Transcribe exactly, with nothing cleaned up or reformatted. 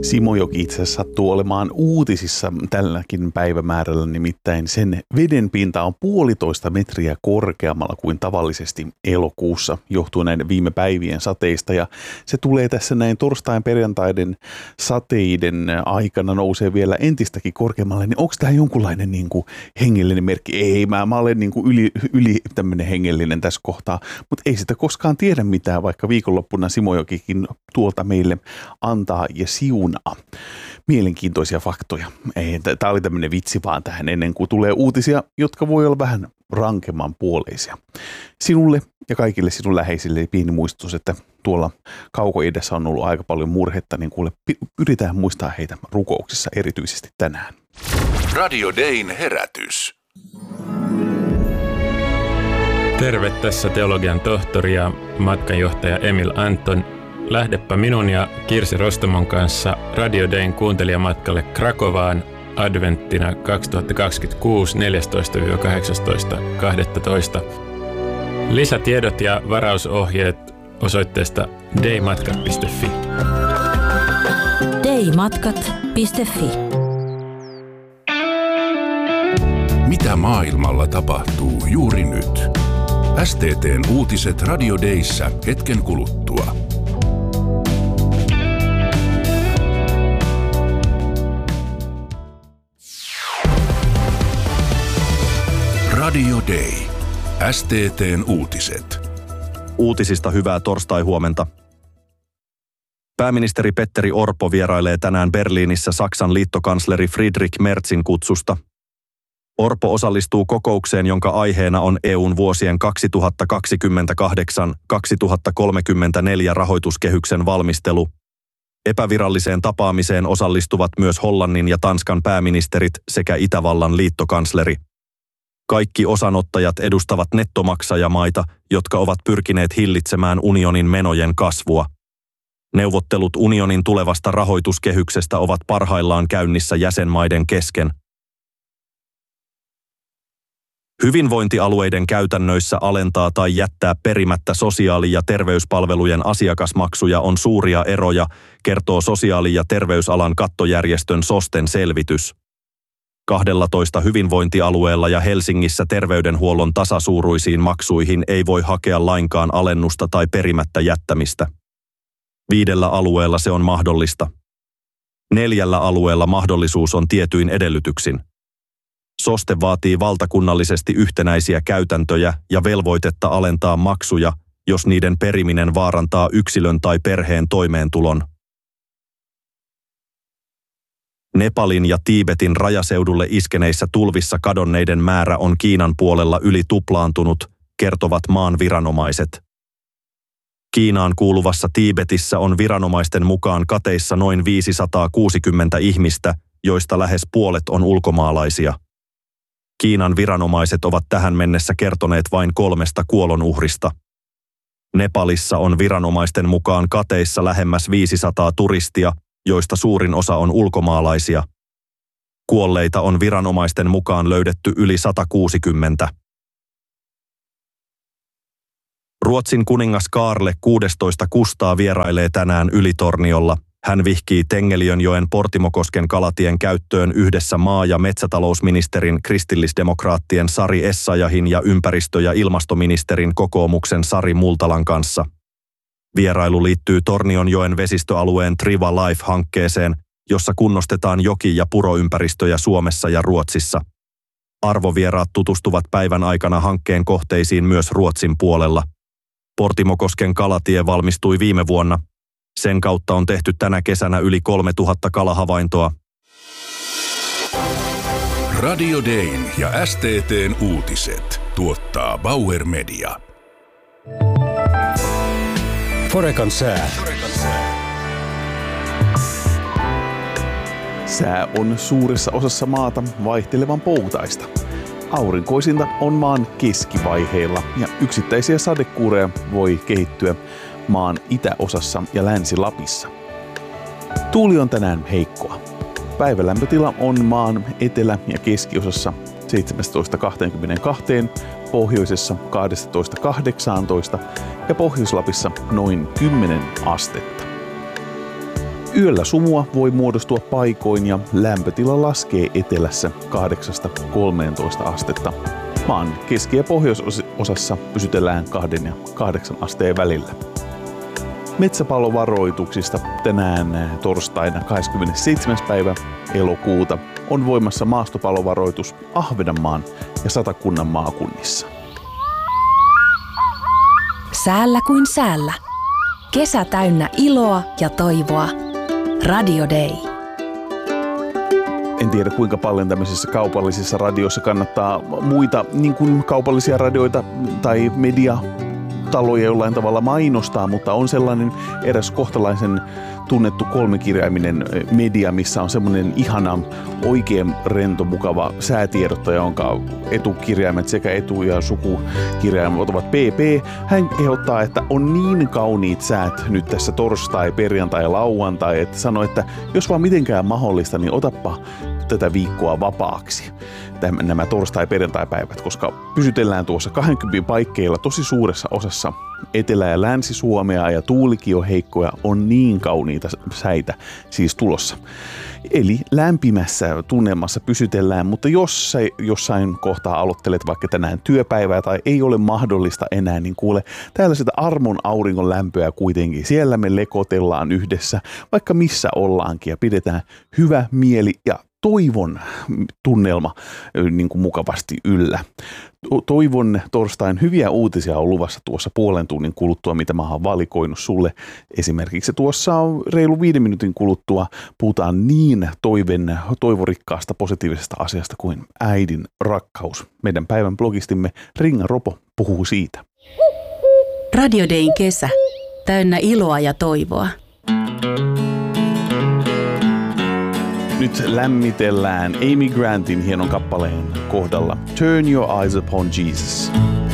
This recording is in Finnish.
Simojoki itse asiassa sattuu olemaan uutisissa tälläkin päivämäärällä, nimittäin sen veden pinta on puolitoista metriä korkeammalla kuin tavallisesti elokuussa johtuen näiden viime päivien sateista. Ja se tulee tässä näin torstain perjantaiden sateiden aikana nousee vielä entistäkin korkeammalle. Niin onko tämä jonkunlainen niin kuin hengellinen merkki? Ei, mä, mä olen niin kuin yli, yli tämmöinen hengellinen tässä kohtaa, mutta ei sitä koskaan tiedä mitään, vaikka viikonloppuna Simojokikin tuolta meille antaa ja siunaa. Mielenkiintoisia faktoja. Tämä oli tämmöinen vitsi vaan tähän ennen kuin tulee uutisia, jotka voi olla vähän rankemman puoleisia. Sinulle ja kaikille sinun läheisille pieni muistutus, että tuolla kaukoidässä on ollut aika paljon murhetta, niin kuule, yritetään muistaa heitä rukouksissa erityisesti tänään. Radio Dayn herätys. Terve, tässä teologian tohtori ja matkanjohtaja Emil Anton. Lähdepä minun ja Kirsi Rostomon kanssa Radio Dayn kuuntelijamatkalle Krakovaan adventtina kaksituhattakaksikymmentäkuusi neljästoista kahdeksastoista kahdestoista. Lisätiedot ja varausohjeet osoitteesta daymatkat piste fi. daymatkat piste fi. Mitä maailmalla tapahtuu juuri nyt? S T T:n uutiset Radio Dayssä hetken kuluttua. Radio Day. S T T:n uutiset. Uutisista hyvää torstai-huomenta. Pääministeri Petteri Orpo vierailee tänään Berliinissä Saksan liittokansleri Friedrich Merzin kutsusta. Orpo osallistuu kokoukseen, jonka aiheena on E U:n vuosien kaksituhattakaksikymmentäkahdeksan kaksituhattakolmekymmentäneljä rahoituskehyksen valmistelu. Epäviralliseen tapaamiseen osallistuvat myös Hollannin ja Tanskan pääministerit sekä Itävallan liittokansleri. Kaikki osanottajat edustavat nettomaksajamaita, jotka ovat pyrkineet hillitsemään unionin menojen kasvua. Neuvottelut unionin tulevasta rahoituskehyksestä ovat parhaillaan käynnissä jäsenmaiden kesken. Hyvinvointialueiden käytännöissä alentaa tai jättää perimättä sosiaali- ja terveyspalvelujen asiakasmaksuja on suuria eroja, kertoo sosiaali- ja terveysalan kattojärjestön SOSTEn selvitys. kaksitoista hyvinvointialueella ja Helsingissä terveydenhuollon tasasuuruisiin maksuihin ei voi hakea lainkaan alennusta tai perimättä jättämistä. Viidellä alueella se on mahdollista. Neljällä alueella mahdollisuus on tietyin edellytyksin. SOSTE vaatii valtakunnallisesti yhtenäisiä käytäntöjä ja velvoitetta alentaa maksuja, jos niiden periminen vaarantaa yksilön tai perheen toimeentulon. Nepalin ja Tiibetin rajaseudulle iskeneissä tulvissa kadonneiden määrä on Kiinan puolella yli tuplaantunut, kertovat maan viranomaiset. Kiinaan kuuluvassa Tiibetissä on viranomaisten mukaan kateissa noin viisisataakuusikymmentä ihmistä, joista lähes puolet on ulkomaalaisia. Kiinan viranomaiset ovat tähän mennessä kertoneet vain kolmesta kuolonuhrista. Nepalissa on viranomaisten mukaan kateissa lähemmäs viisisataa turistia, joista suurin osa on ulkomaalaisia. Kuolleita on viranomaisten mukaan löydetty yli satakuusikymmentä. Ruotsin kuningas Kaarle kuudestoista Kustaa vierailee tänään Ylitorniolla. Hän vihkii Tengeliönjoen Portimokosken kalatien käyttöön yhdessä maa- ja metsätalousministerin kristillisdemokraattien Sari Essayahin ja ympäristö- ja ilmastoministerin kokoomuksen Sari Multalan kanssa. Vierailu liittyy Tornionjoen vesistöalueen Triva Life-hankkeeseen, jossa kunnostetaan joki- ja puroympäristöjä Suomessa ja Ruotsissa. Arvovieraat tutustuvat päivän aikana hankkeen kohteisiin myös Ruotsin puolella. Portimokosken kalatie valmistui viime vuonna. Sen kautta on tehty tänä kesänä yli kolmetuhatta kalahavaintoa. Radio Dayn ja S T T:n uutiset tuottaa Bauer Media. Forekan sää. Sää on suuressa osassa maata vaihtelevan poutaista. Aurinkoisinta on maan keskivaiheilla ja yksittäisiä sadekuureja voi kehittyä maan itäosassa ja Länsi-Lapissa. Tuuli on tänään heikkoa. Päivälämpötila on maan etelä- ja keskiosassa seitsemästoista kaksikymmentäkaksi, pohjoisessa kaksitoista kahdeksantoista ja Pohjois-Lapissa noin kymmenen astetta. Yöllä sumua voi muodostua paikoin ja lämpötila laskee etelässä kahdeksasta kolmeentoista astetta. Maan keski- ja pohjoisosassa pysytellään kahden ja kahdeksan asteen välillä. Metsäpalovaroituksista tänään torstaina kahdeskymmenesseitsemäs päivä elokuuta on voimassa maastopalovaroitus Ahvenanmaan ja Satakunnan maakunnissa. Säällä kuin säällä. Kesä täynnä iloa ja toivoa. Radio Day. En tiedä kuinka paljon tämmöisissä kaupallisissa radioissa kannattaa muita niin kuin kaupallisia radioita tai mediataloja jollain tavalla mainostaa, mutta on sellainen eräs kohtalaisen tunnettu kolmikirjaiminen media, missä on semmoinen ihana, oikein rento, mukava säätiedottaja, jonka etukirjaimet sekä etu- ja sukukirjaimet ovat P P. Hän kehottaa, että on niin kauniit säät nyt tässä torstai, perjantai ja lauantai, että sanoo, että jos vaan mitenkään mahdollista, niin otappa tätä viikkoa vapaaksi, nämä torstai-perjantai-päivät, koska pysytellään tuossa kaksikymmentä paikkeilla tosi suuressa osassa Etelä- ja Länsi-Suomea ja tuulikin on heikkoja, on niin kauniita säitä siis tulossa. Eli lämpimässä tunnelmassa pysytellään, mutta jos sä jossain kohtaa aloittelet vaikka tänään työpäivää tai ei ole mahdollista enää, niin kuule, täällä sitä armon auringon lämpöä kuitenkin. Siellä me lekotellaan yhdessä, vaikka missä ollaankin ja pidetään hyvä mieli ja toivon tunnelma niin kuin mukavasti yllä. Toivon torstain hyviä uutisia on luvassa tuossa puolen tunnin kuluttua, mitä mä oon valikoinut sulle. Esimerkiksi tuossa reilu viiden minuutin kuluttua puhutaan niin toiven, toivorikkaasta positiivisesta asiasta kuin äidin rakkaus. Meidän päivän blogistimme Ringa Ropo puhuu siitä. Radio Dayn kesä. Täynnä iloa ja toivoa. Nyt lämmitellään Amy Grantin hienon kappaleen kohdalla Turn Your Eyes Upon Jesus.